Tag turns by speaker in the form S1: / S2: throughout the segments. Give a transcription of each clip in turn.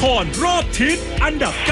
S1: ครรอบทิศอันดับ 9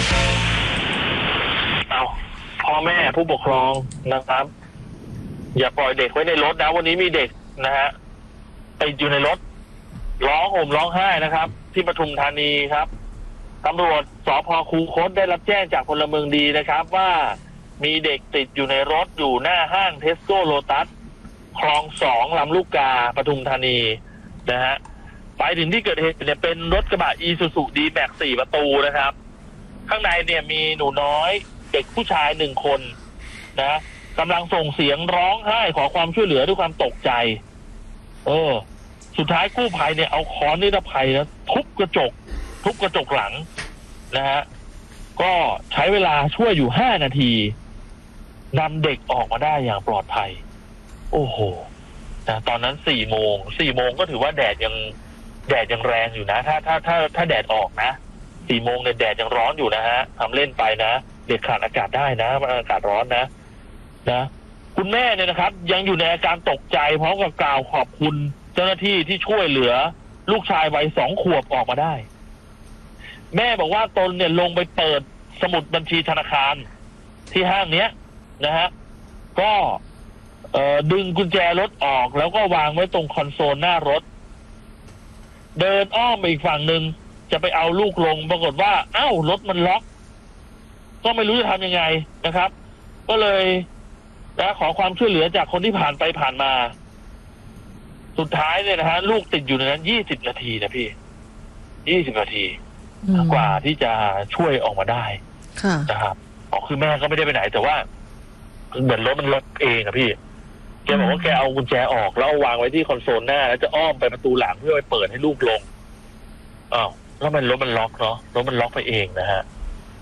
S2: เอาพ่อแม่ผู้ปกครองนะครับอย่าปล่อยเด็กไว้ในรถนะวันนี้มีเด็กนะฮะไปอยู่ในรถร้องห่มร้องไห้นะครับที่ปทุมธานีครับตำรวจสภ.คูคตได้รับแจ้งจากพลเมืองดีนะครับว่ามีเด็กติดอยู่ในรถอยู่หน้าห้างเทสโก้โลตัสคลอง2ลำลูกกาปทุมธานีนะฮะไปถึงที่เกิดเหตุเนี่ยเป็นรถกระบะอีซูซูดีแม็ก4ประตูนะครับข้างในเนี่ยมีหนูน้อยเด็กผู้ชาย1คนนะกำลังส่งเสียงร้องไห้ขอความช่วยเหลือด้วยความตกใจสุดท้ายกู้ภัยเนี่ยเอาค้อนนิรภัยนะทุบกระจกหลังนะฮะก็ใช้เวลาช่วยอยู่5 นาทีนำเด็กออกมาได้อย่างปลอดภัยโอ้โหนะตอนนั้น4 โมงก็ถือว่าแดดยังแรงอยู่นะถ้าแดดออกนะ4 โมงเนี่ยแดดยังร้อนอยู่นะฮะทำเล่นไปนะเด็กขาดอากาศได้นะมันอากาศร้อนนะคุณแม่เนี่ยนะครับยังอยู่ในอาการตกใจพร้อมกับกล่าวขอบคุณเจ้าหน้าที่ที่ช่วยเหลือลูกชายวัย2 ขวบออกมาได้แม่บอกว่าตนเนี่ยลงไปเปิดสมุดบัญชีธนาคารที่ห้างเนี้ยนะฮะก็ดึงกุญแจรถออกแล้วก็วางไว้ตรงคอนโซลหน้ารถเดินอ้อมไปอีกฝั่งหนึ่งจะไปเอาลูกลงปรากฏว่ารถมันล็อกก็ไม่รู้จะทำยังไงนะครับก็เลยขอความช่วยเหลือจากคนที่ผ่านไปผ่านมาสุดท้ายเนี่ยนะฮะลูกติดอยู่ในนั้น20 นาทีนะพี่20 นาทีกว่าที่จะช่วยออกมาได้นะครับคือแม่ก็ไม่ได้ไปไหนแต่ว่าเหมือนรถมันล็อกเองอะพี่แกบอกว่าแกเอากุญแจออกแล้ววางไว้ที่คอนโซลหน้าแล้วจะอ้อมไปประตูหลังเพื่อไปเปิดให้ลูกลงแล้วรถมันล็อกเนาะรถมันล็อกไปเองนะฮะ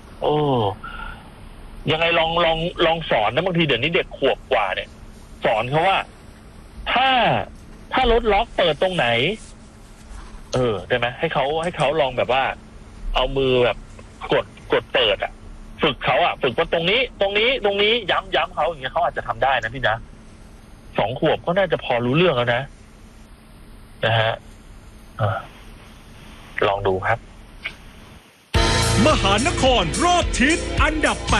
S2: ยังไงลองสอนนะบางทีเดี๋ยวนี้เด็กขวบกว่าเนี่ยสอนเขาว่าถ้ารถล็อกเปิดตรงไหนได้ไหมให้เขาลองแบบว่าเอามือแบบกดเปิดอ่ะฝึกเขาฝึกว่าตรงนี้ย้ำเขาอย่างเงี้ยเขาอาจจะทำได้นะพี่นะ2 ขวบก็น่าจะพอรู้เรื่องแล้วนะฮะลองดูครับ
S1: มหานครรอบทิศอันดับ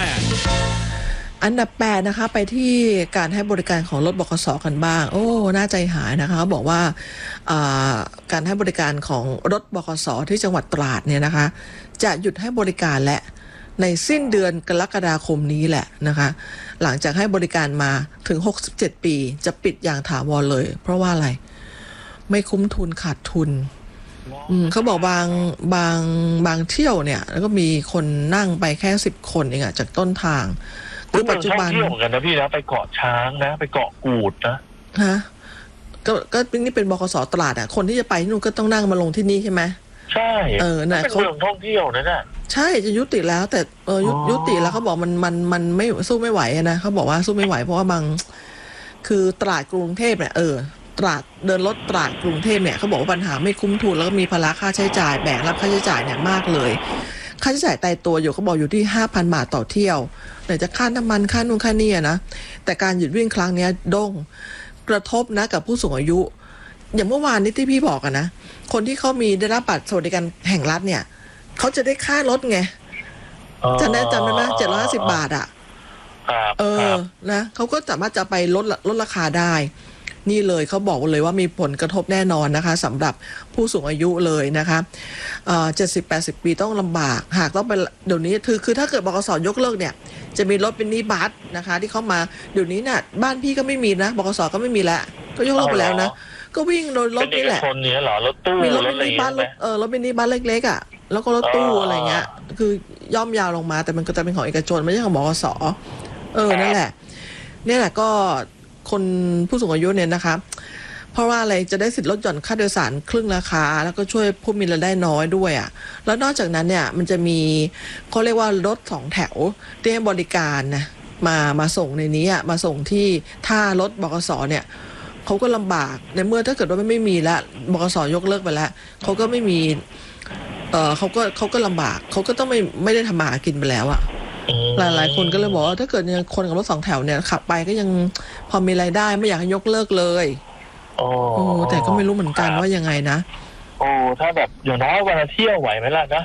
S3: 8นะคะไปที่การให้บริการของรถบขส.กันบ้างน่าใจหายนะคะบอกว่าการให้บริการของรถบขส.ที่จังหวัดตราดเนี่ยนะคะจะหยุดให้บริการและในสิ้นเดือนกรกฎาคมนี้แหละนะคะหลังจากให้บริการมาถึง67 ปีจะปิดอย่างถาวรเลยเพราะว่าอะไรไม่คุ้มทุนขาดทุนเขาบอกบางเที่ยวเนี่ยแล้วก็มีคนนั่งไปแค่10 คนเองจากต้นทางหรือปัจจุบัน
S2: เที่ยวเหมือนกันนะพี่นะไปเกาะช้างนะไปเกาะกูดนะ
S3: ก็นี่เป็นบขส.ตราดคนที่จะไปที่นู่นก็ต้องนั่งมาลงที่นี่ใช่ไหม
S2: ใช่นะเป็นเมืองท่องเที่ยวนะ
S3: ใช่จะยุติแล้วแต่ยุติแล้วเขาบอกมันไม่สู้ไม่ไหวนะเขาบอกว่าสู้ไม่ไหวเพราะว่าคือตราดกรุงเทพเนี่ยตราดเดินรถตราดกรุงเทพเนี่ยเขาบอกว่าปัญหาไม่คุ้มทุนแล้วก็มีภาระค่าใช้จ่ายแบกรับค่าใช้จ่ายเนี่ยมากเลยค่าใช้จ่ายตายตัวอยู่เขาบอกอยู่ที่ 5,000 บาทต่อเที่ยวไหนจะค่าน้ำมันค่านู่นค่านี่นะแต่การหยุดวิ่งครั้งนี้กระทบนะกับผู้สูงอายุอย่างเมื่อวานนี้ที่พี่บอกนะคนที่เขามีได้รับบัตรสวัสดิการแห่งรัฐเนี่ยเขาจะได้ค่ารถไงจำได้ไหม750 บาทนะเขาก็สามารถจะไปลดราคาได้นี่เลยเขาบอกเลยว่ามีผลกระทบแน่นอนนะคะสำหรับผู้สูงอายุเลยนะคะ70-80 ปีต้องลำบากหากต้องไปเดี๋ยวนี้คือถ้าเกิดบขส.ยกเลิกเนี่ยจะมีรถเป็นนิบัสนะคะที่เข้ามาเดี๋ยวนี้เนี่ยบ้านพี่ก็ไม่มีนะบขส.ก็ไม่มีแล้วก็ยกเลิกไปแล้วนะก็วิ่งโดยรถนี่แหละ
S2: คนนี้เหรอรถตู้
S3: มีรถเป็นนิบัสรถเป็นนิบัสเล็กๆแล้วก็รถตู้อะไรเงี้ยคือย่อมยาวลงมาแต่มันก็จะเป็นของเอกชนไม่ใช่ของบขส.นั่นแหละเนี่ยแหละก็คนผู้สูงอายุเนี่ยนะคะเพราะว่าอะไรจะได้สิทธิ์ลดหย่อนค่าโดยสารครึ่งราคาแล้วก็ช่วยผู้มีรายได้น้อยด้วยแล้วนอกจากนั้นเนี่ยมันจะมีเขาเรียกว่ารถ2 แถวที่ให้บริการนะมาส่งในนี้มาส่งที่ท่ารถบขส.เนี่ยเขาก็ลำบากในเมื่อถ้าเกิดว่าไม่มีแล้วบขส.ยกเลิกไปแล้วเขาก็ไม่มีเขาก็ลำบากเขาก็ต้องไม่ได้ทำมาหากินไปแล้วหลายคนก็เลยบอกว่าถ้าเกิดคนกับรถ2 แถวเนี่ยขับไปก็ยังพอมีรายได้ไม่อยากให้ยกเลิกเลยแต่ก็ไม่รู้เหมือนกันว่ายังไงนะ
S2: ถ้าแบบอย่างน้อยวันละเที่ยวไหวไหมล่ะนะ